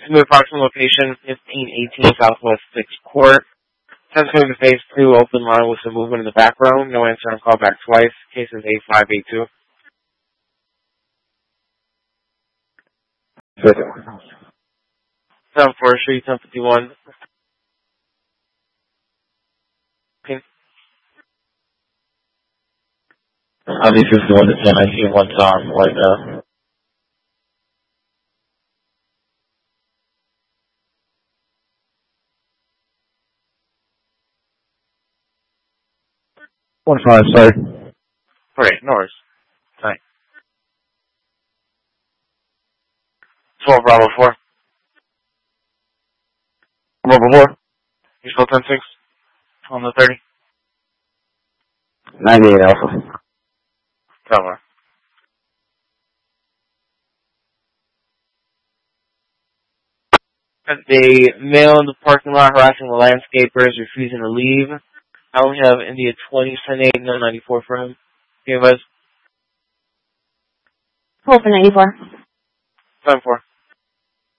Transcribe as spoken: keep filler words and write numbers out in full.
To move approximate location, fifteen eighteen Southwest sixth Court. ten to phase two, open line with some movement in the back row. No answer on call back twice. Case is eight five eight two. seven four Street, ten fifty-one. Obviously, fifty-one to ten, I see one's arm right now. One five, sorry. Alright, no worries. Sorry. twelve Bravo four. Bravo four. You still ten six? On the thirty? ninety-eight Alpha. Cover. The male in the parking lot harassing the landscapers, refusing to leave. I only have India twenty, ten eight, nine ninety-four for him. Okay, Buzz? Hold for ninety-four. seven four.